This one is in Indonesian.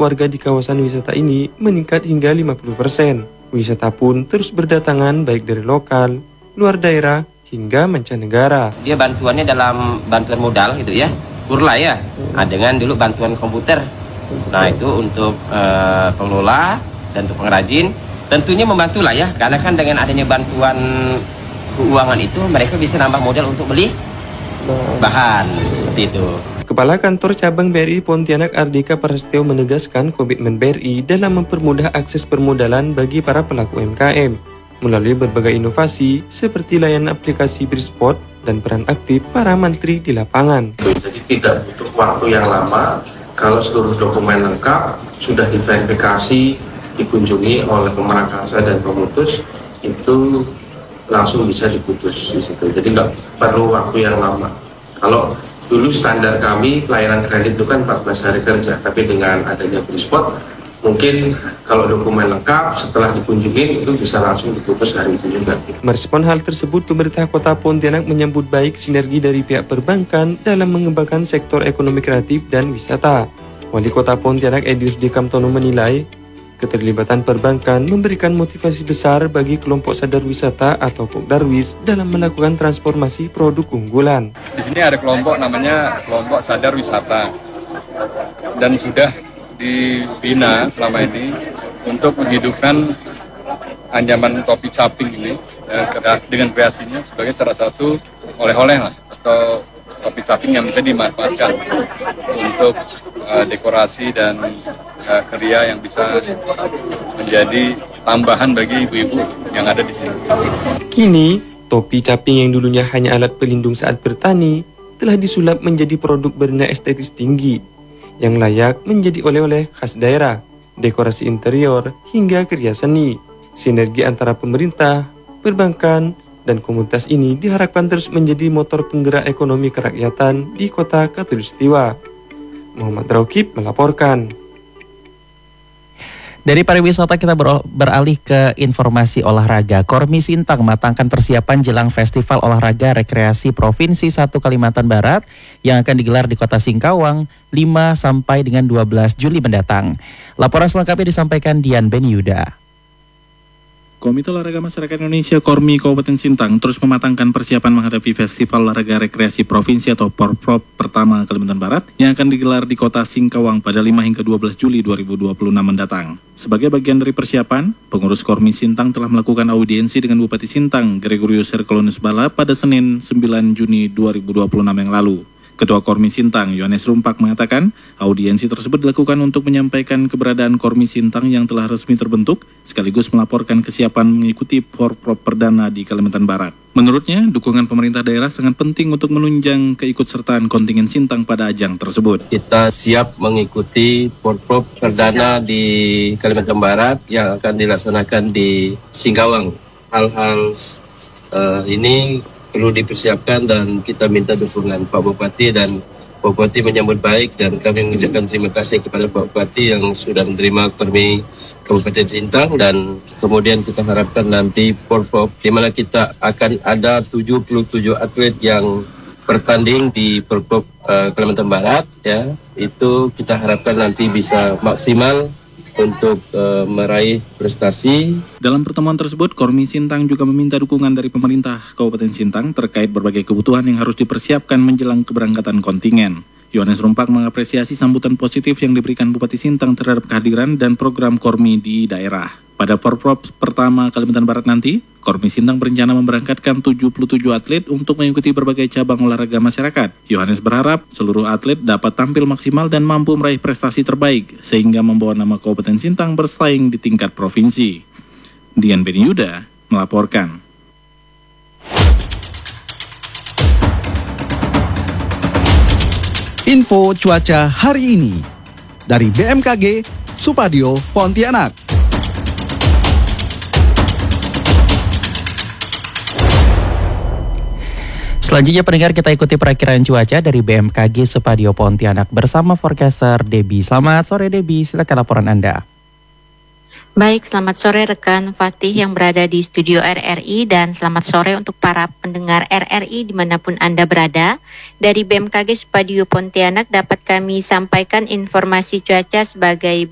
warga di kawasan wisata ini meningkat hingga 50%. Wisata pun terus berdatangan baik dari lokal, luar daerah, hingga mancanegara. Dia bantuannya dalam bantuan modal gitu ya, kurla ya, dengan dulu bantuan komputer. Nah itu untuk pengelola dan untuk pengrajin, tentunya membantu lah ya, karena kan dengan adanya bantuan keuangan itu mereka bisa nambah modal untuk beli bahan seperti itu. Kepala Kantor Cabang BRI Pontianak Ardika Prastyo menegaskan komitmen BRI dalam mempermudah akses permodalan bagi para pelaku UMKM melalui berbagai inovasi seperti layanan aplikasi Brisport dan peran aktif para menteri di lapangan. Jadi tidak butuh waktu yang lama kalau seluruh dokumen lengkap, sudah diverifikasi, dikunjungi oleh pemerakarsa dan pemutus, itu langsung bisa diputus di situ. Jadi nggak perlu waktu yang lama. Kalau dulu standar kami pelayanan kredit itu kan 14 hari kerja, tapi dengan adanya Brisport, mungkin kalau dokumen lengkap setelah dikunjungi itu bisa langsung diputus hari itu juga. Merespon hal tersebut, pemerintah Kota Pontianak menyambut baik sinergi dari pihak perbankan dalam mengembangkan sektor ekonomi kreatif dan wisata. Wali Kota Pontianak Edius D. Kamtono menilai, keterlibatan perbankan memberikan motivasi besar bagi kelompok sadar wisata atau Pokdarwis dalam melakukan transformasi produk unggulan. Di sini ada kelompok namanya kelompok sadar wisata dan sudah dibina selama ini untuk menghidupkan anyaman topi caping ini dengan kreasinya sebagai salah satu oleh-oleh lah atau topi caping yang bisa dimanfaatkan untuk dekorasi dan kriya yang bisa menjadi tambahan bagi ibu-ibu yang ada di sini. Kini, topi caping yang dulunya hanya alat pelindung saat bertani telah disulap menjadi produk bernilai estetis tinggi yang layak menjadi oleh-oleh khas daerah, dekorasi interior, hingga kriya seni. Sinergi antara pemerintah, perbankan, dan komunitas ini diharapkan terus menjadi motor penggerak ekonomi kerakyatan di Kota Khatulistiwa. Muhammad Raukib melaporkan. Dari pariwisata kita beralih ke informasi olahraga. Kormi Sintang matangkan persiapan jelang Festival Olahraga Rekreasi Provinsi 1 Kalimantan Barat yang akan digelar di Kota Singkawang 5 sampai dengan 12 Juli mendatang. Laporan selengkapnya disampaikan Dian Beniuda. Komite Olahraga Masyarakat Indonesia Kormi Kabupaten Sintang terus mematangkan persiapan menghadapi Festival Olahraga Rekreasi Provinsi atau Porprov pertama Kalimantan Barat yang akan digelar di Kota Singkawang pada 5 hingga 12 Juli 2026 mendatang. Sebagai bagian dari persiapan, pengurus Kormi Sintang telah melakukan audiensi dengan Bupati Sintang Gregorius Herculunus Bala pada Senin 9 Juni 2026 yang lalu. Ketua Kormi Sintang, Yohanes Rumpak mengatakan, audiensi tersebut dilakukan untuk menyampaikan keberadaan Kormi Sintang yang telah resmi terbentuk, sekaligus melaporkan kesiapan mengikuti Porprov perdana di Kalimantan Barat. Menurutnya, dukungan pemerintah daerah sangat penting untuk menunjang keikutsertaan kontingen Sintang pada ajang tersebut. Kita siap mengikuti Porprov perdana di Kalimantan Barat yang akan dilaksanakan di Singkawang. Hal-hal ini perlu dipersiapkan dan kita minta dukungan Pak Bupati, dan Pak Bupati menyambut baik dan kami mengucapkan terima kasih kepada Pak Bupati yang sudah menerima Kormi Kabupaten Sintang, dan kemudian kita harapkan nanti Porprov di mana kita akan ada 77 atlet yang bertanding di Porprov Kalimantan Barat ya, itu kita harapkan nanti bisa maksimal untuk meraih prestasi. Dalam pertemuan tersebut, Kormi Sintang juga meminta dukungan dari pemerintah Kabupaten Sintang terkait berbagai kebutuhan yang harus dipersiapkan menjelang keberangkatan kontingen. Yohanes Rumpak mengapresiasi sambutan positif yang diberikan Bupati Sintang terhadap kehadiran dan program Kormi di daerah. Pada Porprov pertama Kalimantan Barat nanti, Kormi Sintang berencana memberangkatkan 77 atlet untuk mengikuti berbagai cabang olahraga masyarakat. Yohanes berharap seluruh atlet dapat tampil maksimal dan mampu meraih prestasi terbaik, sehingga membawa nama Kabupaten Sintang bersaing di tingkat provinsi. Dian Beniuda melaporkan. Info cuaca hari ini dari BMKG Supadio Pontianak. Selanjutnya pendengar, kita ikuti perakiraan cuaca dari BMKG Supadio Pontianak bersama forecaster Debbie. Selamat sore Debbie, silakan laporan Anda. Baik, selamat sore rekan Fatih yang berada di studio RRI, dan selamat sore untuk para pendengar RRI dimanapun Anda berada. Dari BMKG Supadio Pontianak dapat kami sampaikan informasi cuaca sebagai